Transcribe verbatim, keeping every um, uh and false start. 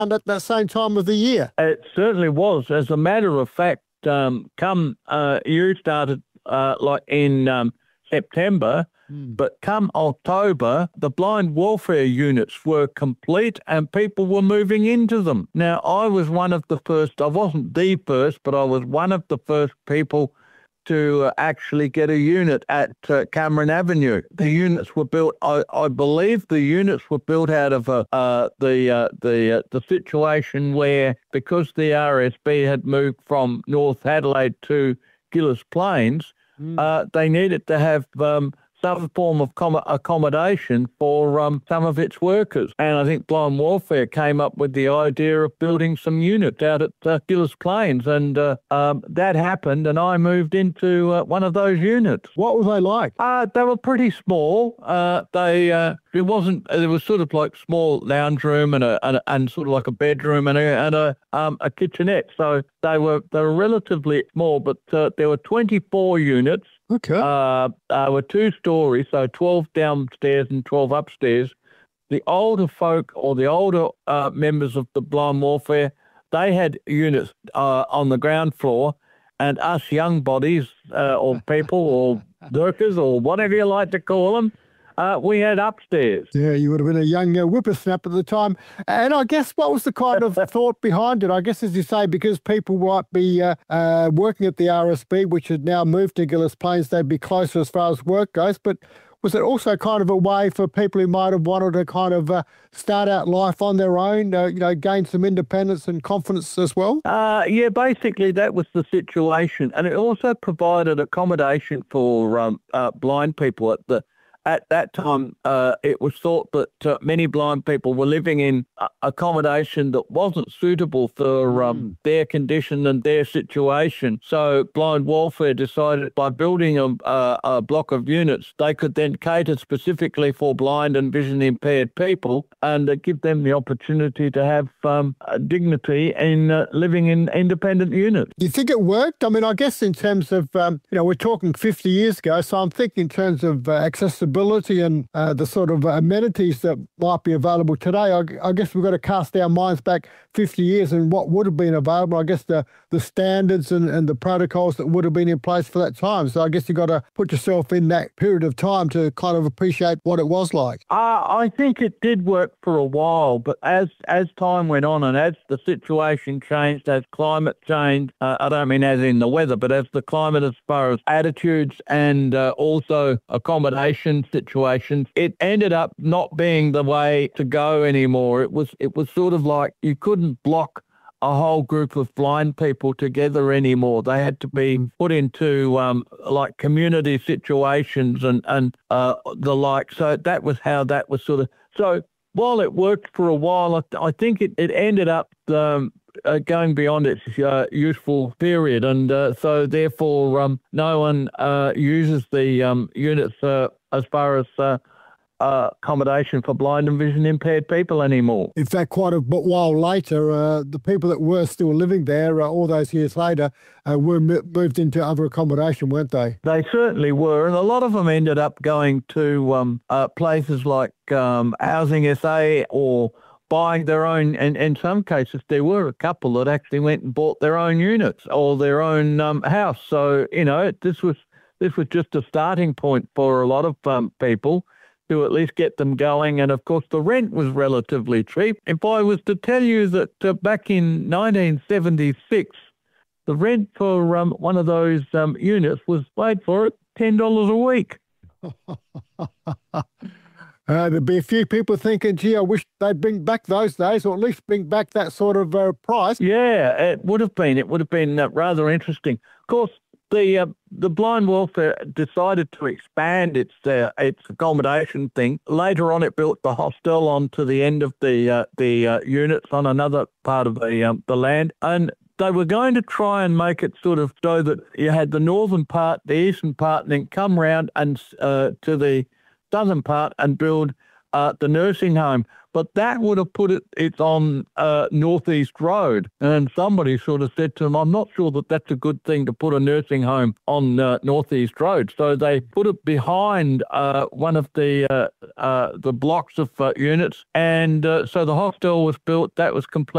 at that same time of the year. It certainly was. As a matter of fact, um, come uh, you started uh, like in um, September, Mm. but come October, the blind welfare units were complete and people were moving into them. Now, I was one of the first, I wasn't the first, but I was one of the first people to uh, actually get a unit at uh, Cameron Avenue. The units were built, I, I believe the units were built out of a, uh, the uh, the uh, the situation where, because the R S B had moved from North Adelaide to Gilles Plains, Mm. uh, they needed to have um, some form of com- accommodation for um, some of its workers. And I think Blind Welfare came up with the idea of building some units out at uh, Gilles Plains. And uh, um, that happened, and I moved into uh, one of those units. What were they like? Uh, they were pretty small. Uh, they uh, it wasn't. There was sort of like small lounge room and a and, a, and sort of like a bedroom and a and a um a kitchenette. So they were they were relatively small, but uh, there were twenty-four units. Okay. Uh, uh, were two stories, so twelve downstairs and twelve upstairs. The older folk, or the older uh, members of the Blind Welfare, they had units uh, on the ground floor, and us young bodies, uh, or people, or workers, or whatever you like to call them, uh, we had upstairs. Yeah, you would have been a young uh, whippersnapper at the time. And I guess what was the kind of thought behind it? I guess, as you say, because people might be uh, uh, working at the R S B, which had now moved to Gilles Plains, they'd be closer as far as work goes. But was it also kind of a way for people who might have wanted to kind of uh, start out life on their own, uh, you know, gain some independence and confidence as well? Uh, yeah, basically that was the situation. And it also provided accommodation for um, uh, blind people. At the At that time, uh, it was thought that uh, many blind people were living in uh, accommodation that wasn't suitable for um, Mm. their condition and their situation. So Blind Welfare decided, by building a, a, a block of units, they could then cater specifically for blind and vision impaired people, and uh, give them the opportunity to have um, uh, dignity in uh, living in independent units. Do you think it worked? I mean, I guess in terms of, um, you know, we're talking fifty years ago, so I'm thinking in terms of uh, accessibility and uh, the sort of amenities that might be available today. I, I guess we've got to cast our minds back fifty years and what would have been available. I guess the, the standards and, and the protocols that would have been in place for that time. So I guess you've got to put yourself in that period of time to kind of appreciate what it was like. Uh, I think it did work for a while, but as as time went on and as the situation changed, as climate changed, uh, I don't mean as in the weather, but as the climate, as far as attitudes and uh, also accommodation situations, it ended up not being the way to go anymore. It was it was sort of like you couldn't block a whole group of blind people together anymore. They had to be put into um, like community situations and and uh, the like. So that was how that was sort of. So while it worked for a while, I, I think it, it ended up um, uh, going beyond its uh, useful period, and uh, so therefore um, no one uh, uses the um, units uh, as far as uh, uh, accommodation for blind and vision impaired people anymore. In fact, quite a while later, uh, the people that were still living there uh, all those years later uh, were m- moved into other accommodation, weren't they? They certainly were, and a lot of them ended up going to um, uh, places like um, Housing S A or buying their own, and in some cases there were a couple that actually went and bought their own units or their own um, house. So, you know, this was this was just a starting point for a lot of um, people to at least get them going. And of course, the rent was relatively cheap. If I was to tell you that uh, back in nineteen seventy-six, the rent for um, one of those um, units was, wait for it, ten dollars a week. Uh, there'd be a few people thinking, gee, I wish they'd bring back those days, or at least bring back that sort of uh, price. Yeah, it would have been. It would have been uh, rather interesting. Of course, the uh, the Blind Welfare decided to expand its uh, its accommodation thing. Later on, it built the hostel onto the end of the uh, the uh, units on another part of the um, the land, and they were going to try and make it sort of so that you had the northern part, the eastern part, and then come round and uh, to the southern part and build uh, the nursing home. but that would have put it, it's on uh, Northeast Road. And somebody sort of said to them, I'm not sure that that's a good thing to put a nursing home on uh, Northeast Road. So they put it behind uh, one of the uh, uh, the blocks of uh, units. And uh, so the hostel was built. That was complete.